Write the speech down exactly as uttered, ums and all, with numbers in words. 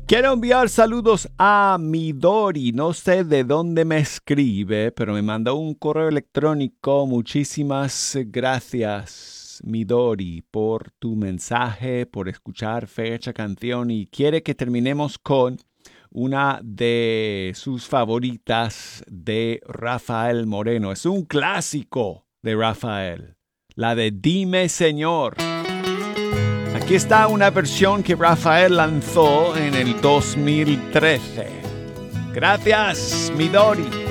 Quiero enviar saludos a Midori. No sé de dónde me escribe, pero me mandó un correo electrónico. Muchísimas gracias, Midori, por tu mensaje, por escuchar Fecha Canción y quiere que terminemos con una de sus favoritas de Rafael Moreno. Es un clásico de Rafael, la de Dime Señor. Aquí está una versión que Rafael lanzó en el dos mil trece. Gracias, Midori.